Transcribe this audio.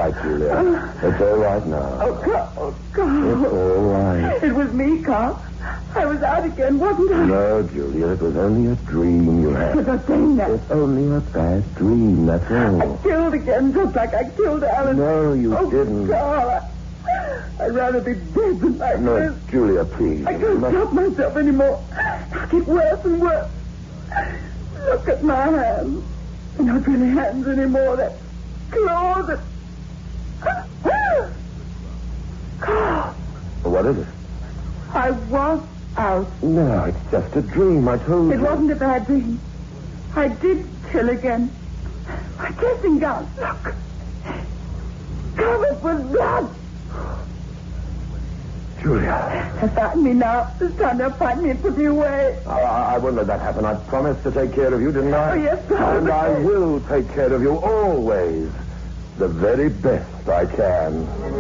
right, Julia. It's all right now. Oh, Carl. It's all right. It was me, Carl. I was out again, wasn't I? No, Julia, it was only a dream you had. You're not saying that. It's only a bad dream, that's all. I killed again, just like I killed Alan. No, you didn't. Carl, I'd rather be dead than like No, this. Julia, please. I can't stop myself anymore. I get worse and worse. Look at my hands. They're not really hands anymore. They're claws. Carl, What is it? I was out. No, it's just a dream, I told you. It wasn't a bad dream. I did kill again. My dressing gown, look. Covered with blood. Julia. They find me now. It's time to find me and put me away. I wouldn't let that happen. I promised to take care of you, didn't I? Oh, yes, sir. And I will take care of you always. The very best I can.